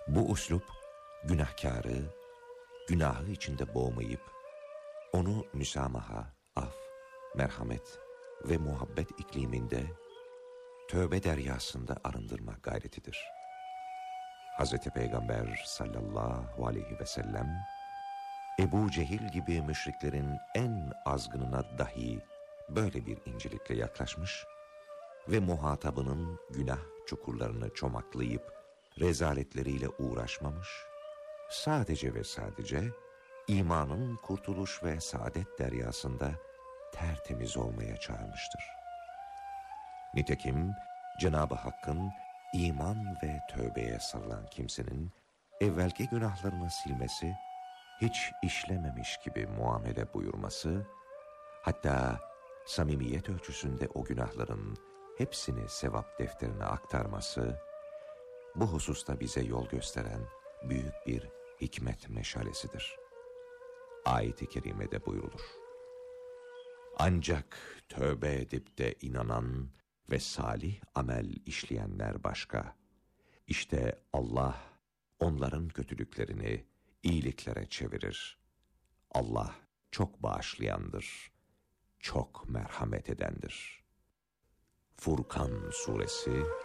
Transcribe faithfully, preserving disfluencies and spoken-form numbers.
Bu üslup günahkarı, günahı içinde boğmayıp, onu müsamaha, af, merhamet ve muhabbet ikliminde tövbe deryasında arındırma gayretidir. Hazreti Peygamber sallallahu aleyhi ve sellem, Ebu Cehil gibi müşriklerin en azgınına dahi böyle bir incelikle yaklaşmış ve muhatabının günah çukurlarını çomaklayıp rezaletleriyle uğraşmamış, sadece ve sadece imanın kurtuluş ve saadet deryasında tertemiz olmaya çağırmıştır. Nitekim Cenab-ı Hakk'ın iman ve tövbeye sarılan kimsenin evvelki günahlarını silmesi, hiç işlememiş gibi muamele buyurması, hatta samimiyet ölçüsünde o günahların hepsini sevap defterine aktarması, bu hususta bize yol gösteren büyük bir hikmet meşalesidir. Ayet-i kerimede buyrulur: ancak tövbe edip de inanan ve salih amel işleyenler başka. İşte Allah onların kötülüklerini iyiliklere çevirir. Allah çok bağışlayandır, çok merhamet edendir. Furkan Suresi